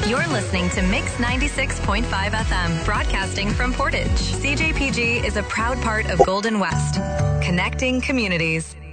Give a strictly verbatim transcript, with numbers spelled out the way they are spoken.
You're listening to Mix ninety-six point five F M, broadcasting from Portage. C J P G is a proud part of Golden West, connecting communities.